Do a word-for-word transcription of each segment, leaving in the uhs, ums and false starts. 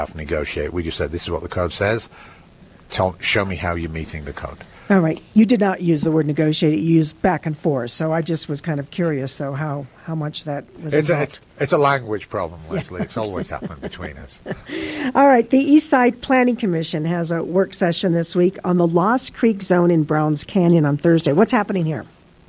have to negotiate. We just said, this is what the code says. Tell, show me how you're meeting the code. All right. You did not use the word negotiate. You used back and forth. So I just was kind of curious, so how, how much that was it's involved. A, it's, it's a language problem, Leslie. Yeah. It's always happened between us. All right. The Eastside Planning Commission has a work session this week on the Lost Creek Zone in Browns Canyon on Thursday. What's happening here?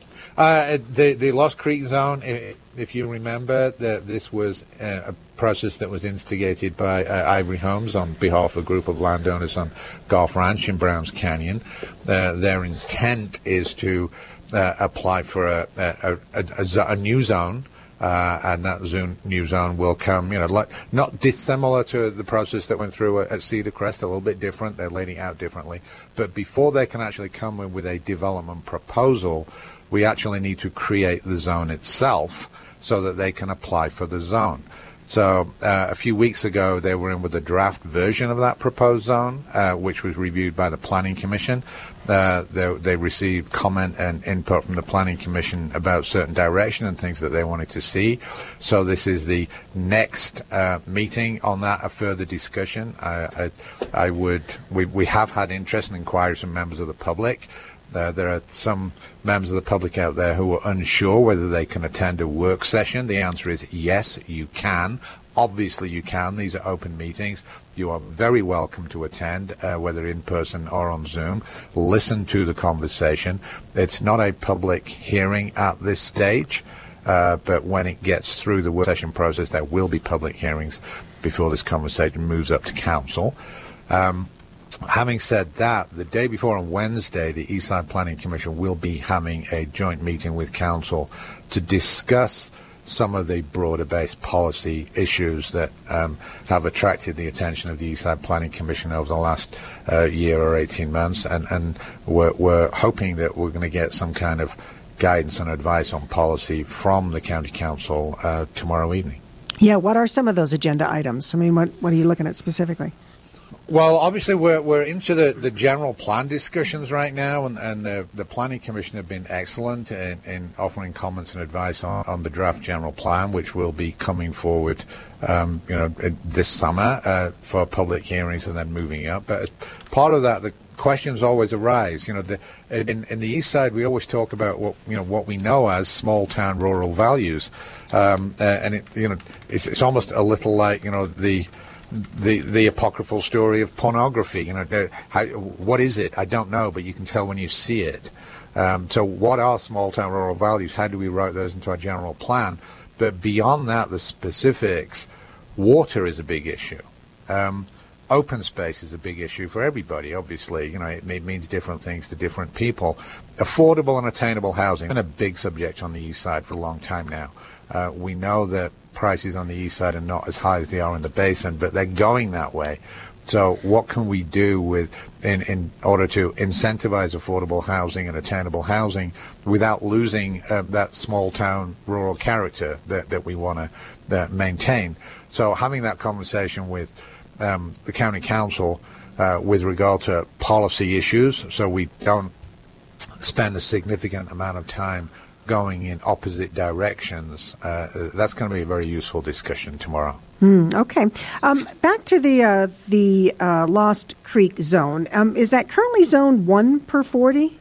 Uh, the, the Lost Creek Zone, if, if you remember, the, this was uh, a process that was instigated by uh, Ivory Homes on behalf of a group of landowners on Golf Ranch in Browns Canyon. Uh, their intent is to uh, apply for a, a, a, a, a new zone, uh, and that zone, new zone will come, you know, like not dissimilar to the process that went through at Cedar Crest, a little bit different. They're laying it out differently. But before they can actually come in with a development proposal, we actually need to create the zone itself so that they can apply for the zone. So uh, a few weeks ago, they were in with a draft version of that proposed zone, uh, which was reviewed by the Planning Commission. Uh, they, they received comment and input from the Planning Commission about certain direction and things that they wanted to see. So this is the next uh, meeting on that, a further discussion. I, I, I would, we, we have had interest and inquiries from members of the public. Uh, there are some members of the public out there who are unsure whether they can attend a work session. The answer is yes, you can. Obviously you can. These are open meetings. You are very welcome to attend, uh, whether in person or on Zoom. Listen to the conversation. It's not a public hearing at this stage, uh, but when it gets through the work session process, there will be public hearings before this conversation moves up to council. Um, Having said that, the day before on Wednesday, the Eastside Planning Commission will be having a joint meeting with Council to discuss some of the broader-based policy issues that um, have attracted the attention of the Eastside Planning Commission over the last uh, year or eighteen months, and, and we're, we're hoping that we're going to get some kind of guidance and advice on policy from the County Council uh, tomorrow evening. Yeah, what are some of those agenda items? I mean, what, what are you looking at specifically? Well, obviously, we're we're into the, the general plan discussions right now, and, and the, the Planning Commission have been excellent in, in offering comments and advice on, on the draft general plan, which will be coming forward, um, you know, this summer uh, for public hearings and then moving up. But as part of that, the questions always arise. You know, the, in, in the East Side, we always talk about what you know what we know as small town rural values, um, uh, and it you know it's, it's almost a little like you know the. The the apocryphal story of pornography. You know, the, how, what is it? I don't know, but you can tell when you see it. Um, so, what are small town rural values? How do we write those into our general plan? But beyond that, the specifics. Water is a big issue. Um, open space is a big issue for everybody. Obviously, you know, it, it means different things to different people. Affordable and attainable housing has been a big subject on the East Side for a long time now. Uh, we know that prices on the East Side are not as high as they are in the Basin, but they're going that way. So what can we do with in, in order to incentivize affordable housing and attainable housing without losing uh, that small town rural character that, that we want to uh, maintain? So having that conversation with um, the county council uh, with regard to policy issues, so we don't spend a significant amount of time going in opposite directions, uh, that's going to be a very useful discussion tomorrow. Mm, okay. Um, back to the uh, the uh, Lost Creek Zone. Um, is that currently zoned one per forty?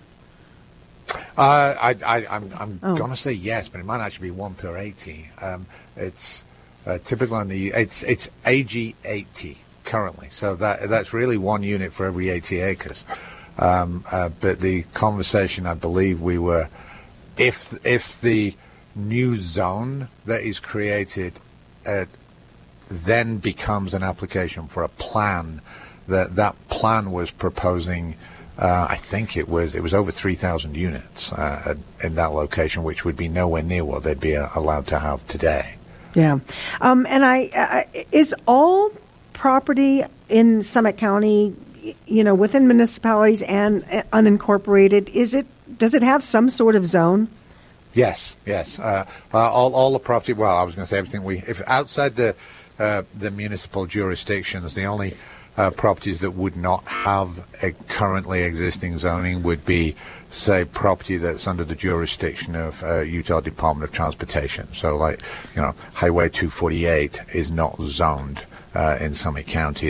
Uh, I, I, I'm, I'm oh. going to say yes, but it might actually be one per eighty. Um, it's uh, typical on the it's it's A G eighty currently, so that that's really one unit for every eighty acres. Um, uh, but the conversation, I believe, we were. If if the new zone that is created uh, then becomes an application for a plan, that that plan was proposing, uh, I think it was it was over three thousand units uh, in that location, which would be nowhere near what they'd be uh, allowed to have today. Yeah, um, and I uh, is all property in Summit County, you know, within municipalities and unincorporated, is it? Does it have some sort of zone? Yes, yes. Uh, uh, all, all the property. Well, I was going to say everything we. If outside the uh, the municipal jurisdictions, the only uh, properties that would not have a currently existing zoning would be, say, property that's under the jurisdiction of uh, Utah Department of Transportation. So, like, you know, Highway two forty-eight is not zoned uh, in Summit County